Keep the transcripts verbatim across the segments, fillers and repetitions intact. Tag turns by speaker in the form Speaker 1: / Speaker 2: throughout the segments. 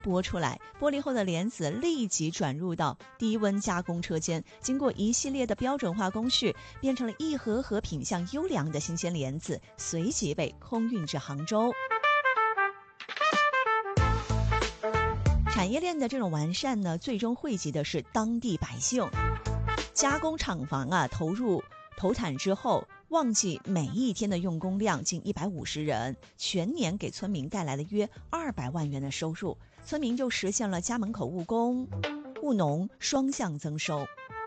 Speaker 1: 剥出来，剥离后的莲子立即转入到低温加工车间，经过一系列的标准化工序，变成了一盒盒品相优良的新鲜莲子，随即被空运至杭州。产业链的这种完善呢，最终惠及的是当地百姓。加工厂房啊，投入投产之后，旺季每一天的用工量近一百五十人，全年给村民带来了约二百万元的收入，村民就实现了家门口务工、务农双向增收。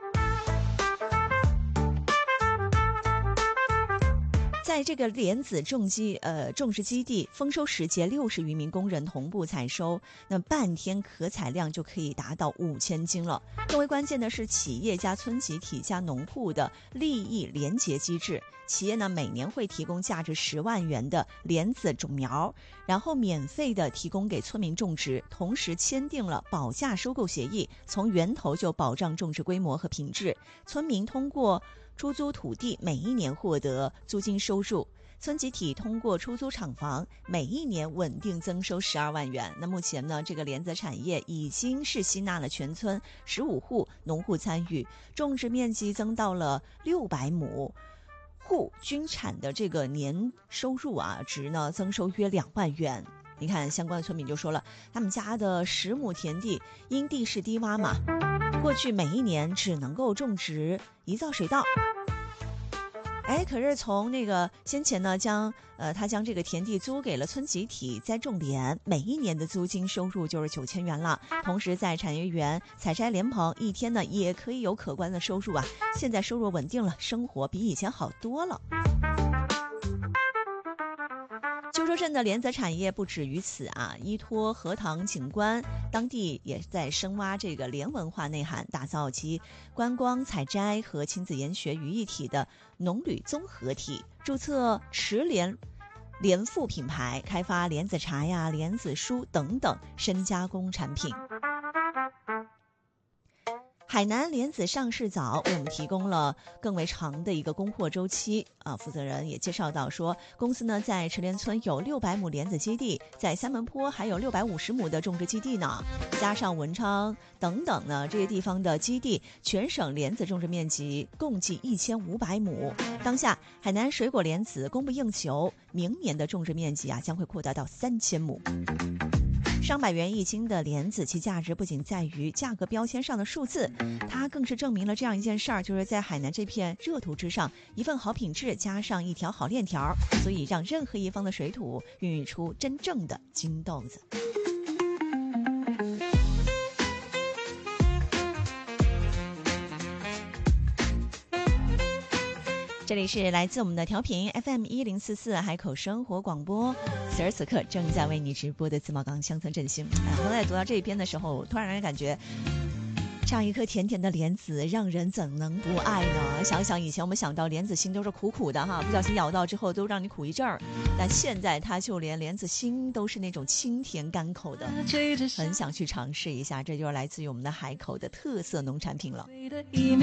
Speaker 1: 在这个莲子种基呃种植基地，丰收时节六十余名工人同步采收，那半天可采量就可以达到五千斤了。更为关键的是，企业加村集体加农户的利益联结机制。企业呢每年会提供价值十万元的莲子种苗，然后免费的提供给村民种植，同时签订了保价收购协议，从源头就保障种植规模和品质。村民通过出租土地每一年获得租金收入，村集体通过出租厂房每一年稳定增收十二万元。那目前呢，这个莲子产业已经是吸纳了全村十五户农户参与，种植面积增到了六百亩，户均产的这个年收入啊值呢增收约两万元。你看相关的村民就说了，他们家的十亩田地因地势低洼嘛，过去每一年只能够种植一造水稻。哎，可是从那个先前呢，将呃他将这个田地租给了村集体栽种莲，每一年的租金收入就是九千元了。同时在产业园采摘莲蓬，一天呢也可以有可观的收入啊。现在收入稳定了，生活比以前好多了。鸠州镇的莲子产业不止于此啊，依托荷塘景观，当地也在深挖这个莲文化内涵，打造其观光采摘和亲子研学于一体的农旅综合体，注册池莲莲赋品牌，开发莲子茶呀、莲子酥等等深加工产品。海南莲子上市早，为我们提供了更为长的一个供货周期啊。负责人也介绍到说，公司呢在池莲村有六百亩莲子基地，在三门坡还有六百五十亩的种植基地呢，加上文昌等等呢这些地方的基地，全省莲子种植面积共计一千五百亩。当下海南水果莲子供不应求，明年的种植面积啊将会扩大到三千亩。上百元一斤的莲子，其价值不仅在于价格标签上的数字，它更是证明了这样一件事儿，就是在海南这片热土之上，一份好品质加上一条好链条，所以让任何一方的水土孕育出真正的金豆子。这里是来自我们的调频 F M 一零四四海口生活广播，此时此刻正在为你直播的自贸港乡村振兴。哎，刚才读到这一篇的时候，突然让人感觉这样一颗甜甜的莲子，让人怎能不爱呢？想想以前我们想到莲子心都是苦苦的哈，不小心咬到之后都让你苦一阵儿，但现在它就连莲子心都是那种清甜甘口的，很想去尝试一下。这就是来自于我们的海口的特色农产品了。